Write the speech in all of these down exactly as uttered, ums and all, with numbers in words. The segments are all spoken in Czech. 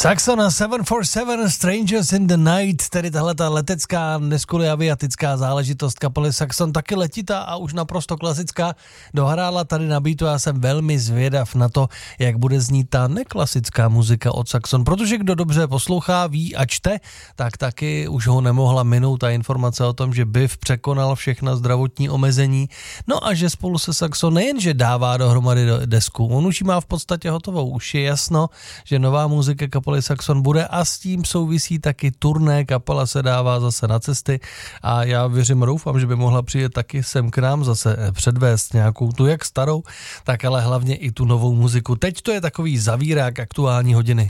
Saxon sedm set čtyřicet sedm Strangers in the Night, tedy tahle ta letecká, dneskuly aviatická záležitost kapely Saxon, taky letitá a už naprosto klasická, dohrála tady na beatu. Já jsem velmi zvědav na to, jak bude znít ta neklasická muzika od Saxon, protože kdo dobře poslouchá, ví a čte, tak taky už ho nemohla minout ta informace o tom, že Biff překonal všechna zdravotní omezení, no a že spolu se Saxon nejenže dává dohromady desku, on už ji má v podstatě hotovou, už je jasno, že nová muzika kapely Saxon bude a s tím souvisí taky turné, kapela se dává zase na cesty a já věřím, doufám, že by mohla přijet taky sem k nám zase předvést nějakou tu jak starou, tak ale hlavně i tu novou muziku. Teď to je takový zavírák aktuální hodiny.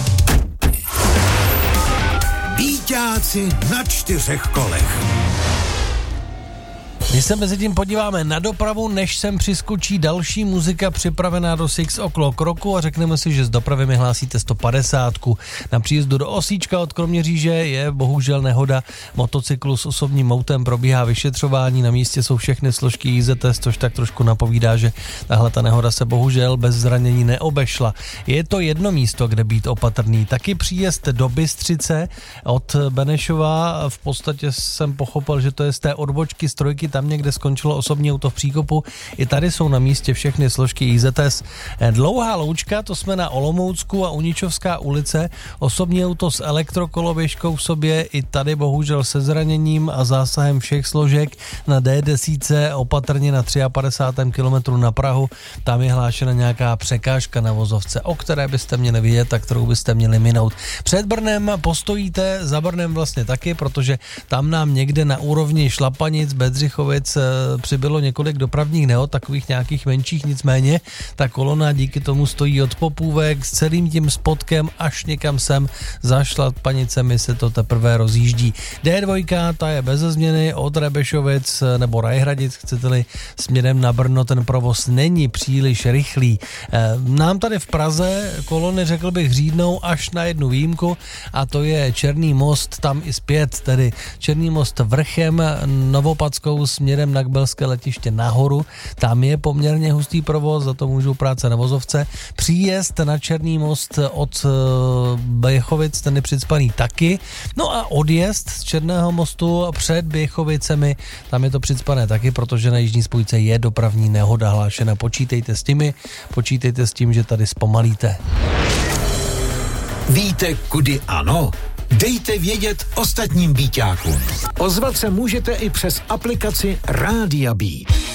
Býťáci na čtyřech kolech. My se mezi tím podíváme na dopravu, než sem přiskočí další muzika připravená do šest o'clock roku a řekneme si, že z dopravy mi hlásíte sto padesát. Na příjezdu do Osíčka od Kroměříže je bohužel nehoda motocyklu s osobním autem, probíhá vyšetřování, na místě jsou všechny složky I Z S, což tak trošku napovídá, že tahle ta nehoda se bohužel bez zranění neobešla. Je to jedno místo, kde být opatrný. Taky příjezd do Bystřice od Benešova, v podstatě jsem pochopil, že to je z té odbočky z trojky, tam někde skončilo osobní auto v příkopu. I tady jsou na místě všechny složky I Z S. Dlouhá loučka, to jsme na Olomoucku a Uničovská ulice. Osobní auto s elektrokoloběžkou v sobě, i tady bohužel se zraněním a zásahem všech složek. Na D deset opatrně na padesátém třetím kilometru na Prahu. Tam je hlášena nějaká překážka na vozovce, o které byste měli vidět a kterou byste měli minout. Před Brnem postojíte, za Brnem vlastně taky, protože tam nám někde na úrovni Šlapanic, Bedřichovic přibylo několik dopravních nehod, takových nějakých menších, nicméně ta kolona díky tomu stojí od Popůvek s celým tím spotkem až někam sem za Šlapanicemi se to teprve rozjíždí. D dva, ta je bez změny od Rebešovic nebo Rajhradic, chcete-li, směrem na Brno, ten provoz není příliš rychlý. Nám tady v Praze kolony, řekl bych, řídnou až na jednu výjimku a to je Černý most, tam i zpět, tedy Černý most vrchem Novopadskou směrem na Kbelské letiště nahoru, tam je poměrně hustý provoz, za to můžou práce na vozovce. Příjezd na Černý most od Běchovic, ten je přicpaný taky, no a odjezd z Černého mostu před Běchovicemi, tam je to přicpané taky, protože na jižní spojce je dopravní nehoda hlášena. Počítejte s těmi, počítejte s tím, že tady zpomalíte. Víte, kudy ano? Dejte vědět ostatním býťákům. Ozvat se můžete i přes aplikaci Rádia Beat.